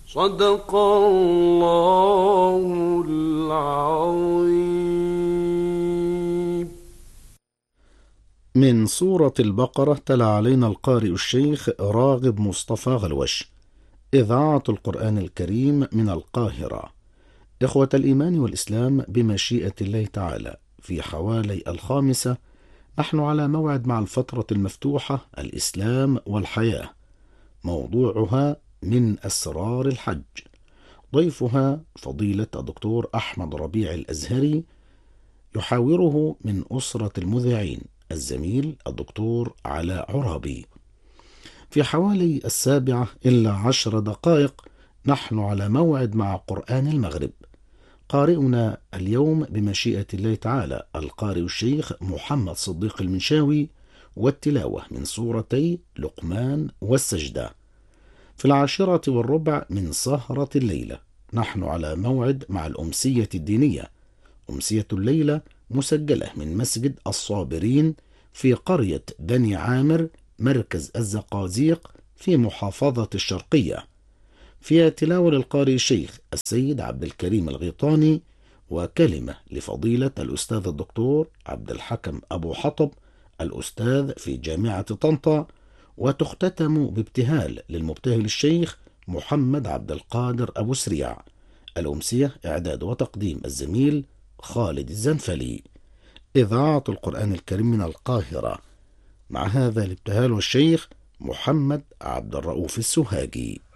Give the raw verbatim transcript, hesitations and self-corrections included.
صدق الله العظيم. من سورة البقرة تلا علينا القارئ الشيخ راغب مصطفى غلوش. إذاعة القرآن الكريم من القاهرة. إخوة الإيمان والإسلام، بمشيئة الله تعالى في حوالي الخامسة نحن على موعد مع الفترة المفتوحة الإسلام والحياة، موضوعها من أسرار الحج. ضيفها فضيلة الدكتور أحمد ربيع الأزهري، يحاوره من أسرة المذيعين الزميل الدكتور علاء عرابي. في حوالي السابعة إلا عشر دقائق نحن على موعد مع قرآن المغرب. قارئنا اليوم بمشيئة الله تعالى القارئ الشيخ محمد صديق المنشاوي، والتلاوة من سورتي لقمان والسجدة. في العاشرة والربع من سهرة الليلة نحن على موعد مع الأمسية الدينية. أمسية الليلة مسجلة من مسجد الصابرين في قرية بني عامر، مركز الزقازيق في محافظة الشرقية. فيها تلاوة للقارئ الشيخ السيد عبد الكريم الغيطاني، وكلمة لفضيلة الأستاذ الدكتور عبد الحكم أبو حطب الأستاذ في جامعة طنطا، وتختتم بابتهال للمبتهل الشيخ محمد عبد القادر أبو سريع. الأمسية إعداد وتقديم الزميل خالد الزنفلي. إذاعة القرآن الكريم من القاهرة. مع هذا الابتهال والشيخ محمد عبد الرؤوف السوهاجي.